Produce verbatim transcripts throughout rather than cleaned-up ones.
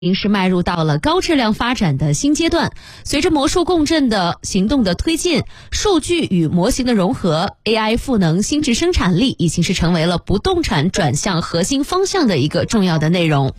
已是迈入到了高质量发展的新阶段。随着魔术共振的行动的推进，数据与模型的融合， A I 赋能心智生产力已经是成为了不动产转向核心方向的一个重要的内容。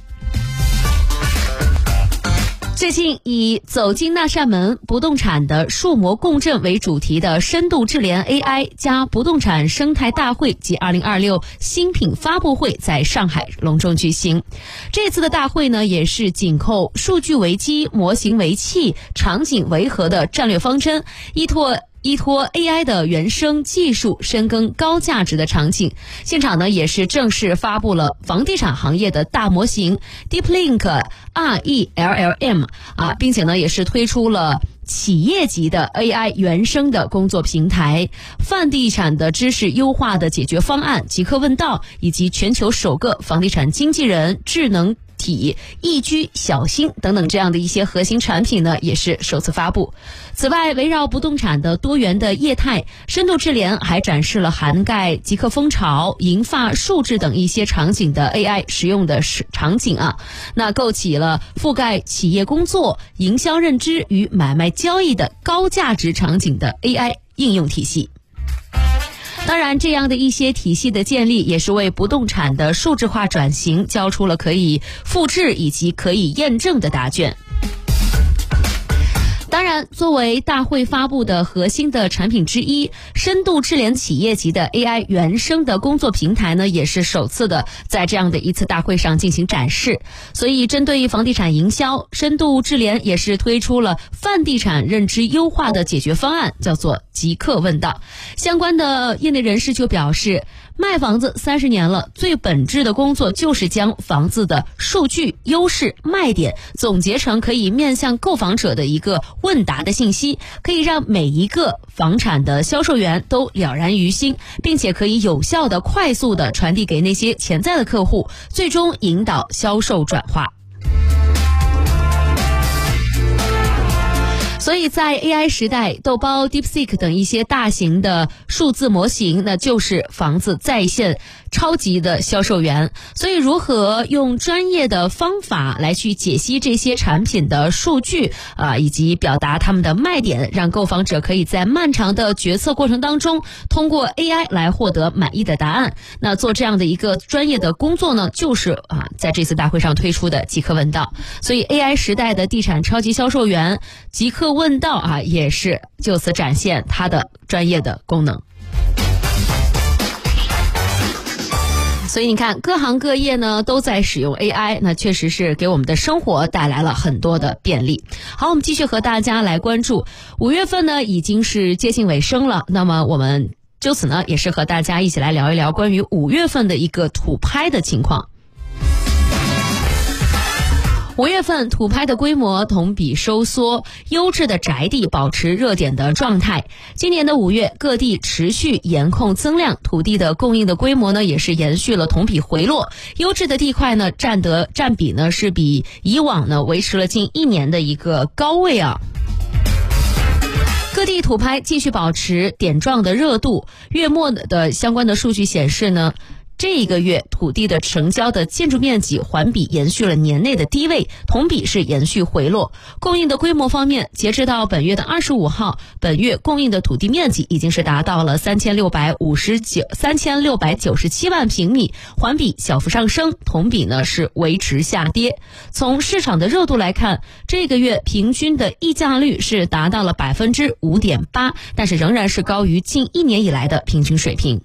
最近以走进那扇门不动产的数模共振为主题的深度智联 A I 加不动产生态大会及二零二六新品发布会在上海隆重举行。这次的大会呢，也是紧扣数据为基、模型为器、场景为核的战略方针，依托依托 A I 的原生技术，深耕高价值的场景。现场呢，也是正式发布了房地产行业的大模型 DeepLink R E L L M 啊，并且呢，也是推出了企业级的 A I 原生的工作平台、房地产的知识优化的解决方案、极客问道，以及全球首个房地产经纪人智能体易居小新等等这样的一些核心产品呢，也是首次发布。此外，围绕不动产的多元的业态，深度智联还展示了涵盖极客风潮、银发数字等一些场景的 A I 实用的场景啊，那构起了覆盖企业工作、营销认知与买卖交易的高价值场景的 A I 应用体系。当然，这样的一些体系的建立，也是为不动产的数字化转型交出了可以复制以及可以验证的答卷。当然，作为大会发布的核心的产品之一，深度智联企业级的 A I 原生的工作平台呢，也是首次的在这样的一次大会上进行展示。所以，针对房地产营销，深度智联也是推出了房地产认知优化的解决方案，叫做极客问道。相关的业内人士就表示，卖房子三十年了，最本质的工作就是将房子的数据、优势、卖点总结成可以面向购房者的一个问答的信息，可以让每一个房产的销售员都了然于心，并且可以有效的、快速的传递给那些潜在的客户，最终引导销售转化。所以在 A I 时代，豆包 DeepSeek 等一些大型的数字模型，那就是房子在线超级的销售员。所以如何用专业的方法来去解析这些产品的数据啊，以及表达他们的卖点，让购房者可以在漫长的决策过程当中通过 A I 来获得满意的答案。那做这样的一个专业的工作呢，就是啊在这次大会上推出的极客问道。所以 A I 时代的地产超级销售员极客问道啊，也是就此展现它的专业的功能。所以你看，各行各业呢都在使用 A I， 那确实是给我们的生活带来了很多的便利。好，我们继续和大家来关注五月份呢已经是接近尾声了，那么我们就此呢也是和大家一起来聊一聊关于五月份的一个土拍的情况。五月份土拍的规模同比收缩，优质的宅地保持热点的状态。今年的五月，各地持续严控增量，土地的供应的规模呢也是延续了同比回落。优质的地块呢占得占比呢是比以往呢维持了近一年的一个高位啊。各地土拍继续保持点状的热度，月末的相关的数据显示呢，这一个月土地的成交的建筑面积环比延续了年内的低位，同比是延续回落。供应的规模方面，截至到本月的二十五号，本月供应的土地面积已经是达到了三千六百五十九三千六百九十七万平米，环比小幅上升，同比呢是维持下跌。从市场的热度来看，这个月平均的溢价率是达到了百分之五点八，但是仍然是高于近一年以来的平均水平。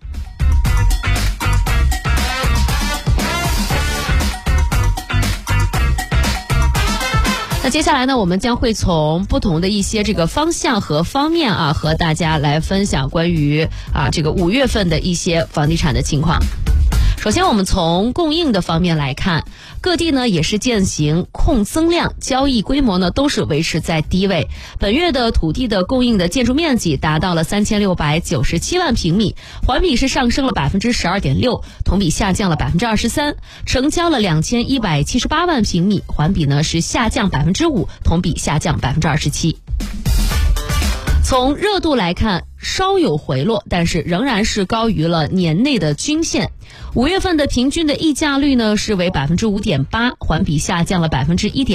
那接下来呢，我们将会从不同的一些这个方向和方面啊，和大家来分享关于啊这个五月份的一些房地产的情况。首先我们从供应的方面来看，各地呢也是践行控增量，交易规模呢都是维持在低位。本月的土地的供应的建筑面积达到了三千六百九十七万平米，环比是上升了百分之十二点六，同比下降了百分之二十三，成交了两千一百七十八万平米，环比呢是下降百分之五，同比下降百分之二十七。从热度来看， 稍有回落，但是仍然是高于了年内的均线。五月份的平均的溢价率呢是为百分之五点八，环比下降了百分之一点。